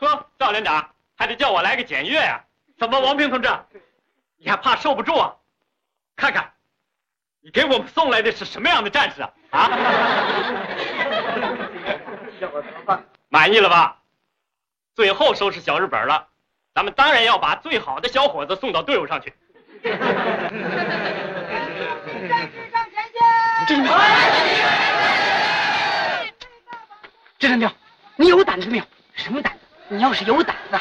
呵，赵连长还得叫我来个检阅呀？怎么，王平同志，你还怕受不住啊？看看，你给我们送来的是什么样的战士啊？啊！满意了吧？最后收拾小日本了，咱们当然要把最好的小伙子送到队伍上去。 战士上前线！ 知道没有？你有胆子没有？什么胆子？你要是有胆子，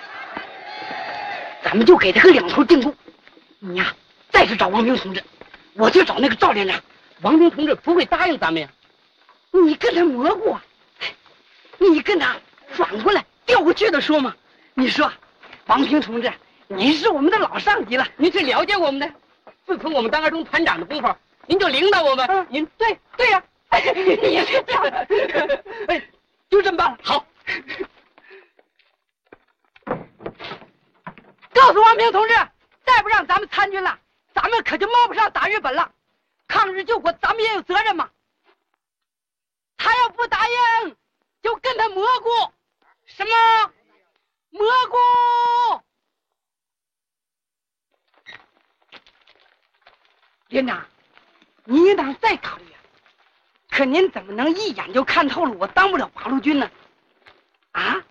咱们就给他个两头定住。你呀，再去找王平同志，我去找那个赵连长。王平同志不会答应咱们呀。你跟他蘑菇啊，你跟他转过来调过去的说嘛。你说，王平同志，您是我们的老上级了，您是了解我们的。自从我们当二中团长的功夫，您就领导我们。您对呀，你是这样的，就这么办了。好。告诉王平同志，再不让咱们参军了，咱们可就冒不上打日本了。抗日救国，咱们也有责任嘛。他要不答应，就跟他蘑菇。什么蘑菇？连长，您应当再考虑啊。可您怎么能一眼就看透了我当不了八路军呢？啊？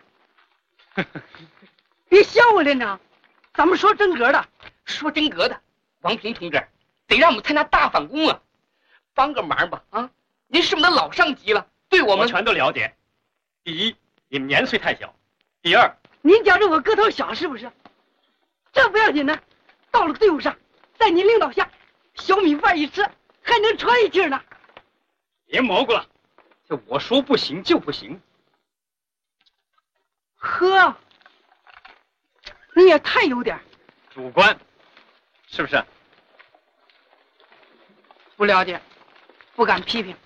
别笑我，连长。咱们说真格的，王平同志得让我们参加大反攻啊，帮个忙吧啊！您是我们的老上级了，对我们全都了解。第一，你们年岁太小；第二， 您觉着我个头小是不是？这不要紧的，到了队伍上，在您领导下，小米饭一吃，还能喘一气呢。 别蘑菇了，就我说不行就不行。 呵。你也太有点主观，是不是？ 不了解，不敢批评。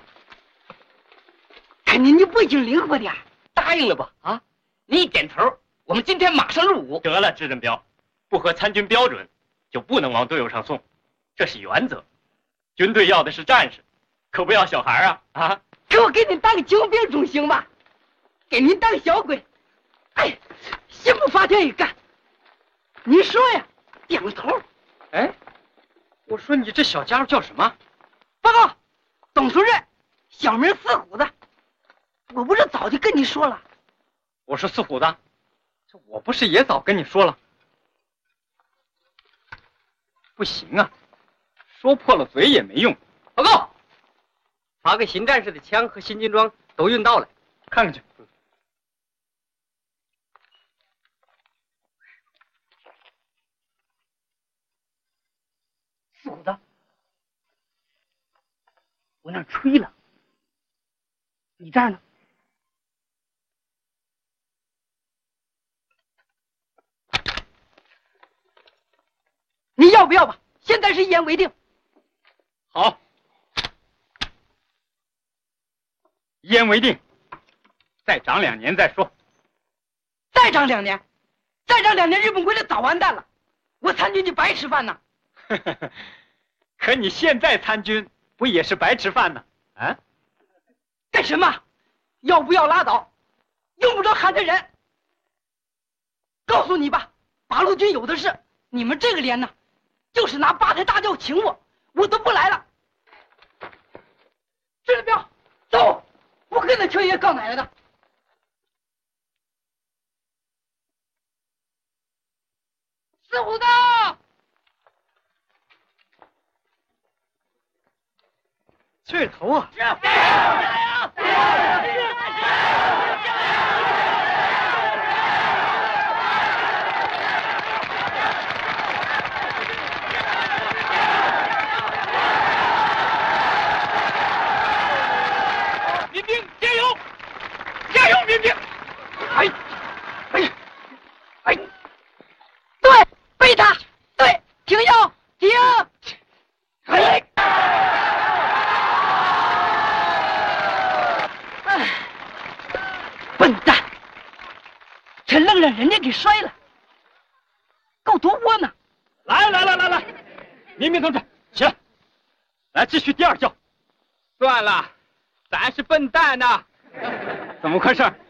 可您就不经灵活点，答应了吧？啊，你一点头，我们今天马上入伍。 得了，支镇彪，不合参军标准，就不能往队伍上送，这是原则。军队要的是战士，可不要小孩啊！啊！ 可我给您当个精兵总行吧？给您当小鬼，哎，心不发天也干。您说呀，点头。 哎，我说你这小家伙叫什么？ 报告，董书任，小名四虎子。我不是早就跟你说了？ 我是四虎子，这我不是也早跟你说了？不行啊，说破了嘴也没用。 报告，把给新战士的枪和新军装都运到了， 看看去。 四虎子，我那吹了，你这儿呢？你要不要吧？现在是一言为定。 好，一言为定。再长2年再说。 再长2年，再长2年，日本鬼子早完蛋了，我参军就白吃饭呢。 可你现在参军不也是白吃饭呢？啊？ 干什么？要不要拉倒？用不着喊他人。告诉你吧，八路军有的是，你们这个连呢，就是拿八抬大轿请我，我都不来了。支镇彪，走，不跟那邱爷告奶奶的。四虎子。 去头啊！民兵加油！加油，民兵！ 哎，对，背他，对，停腰，停！哎。笨蛋，这愣让人家给摔了，够多窝呢！ 来，民兵同志，起来，来继续第2教。 算了，咱是笨蛋呐。 怎么回事？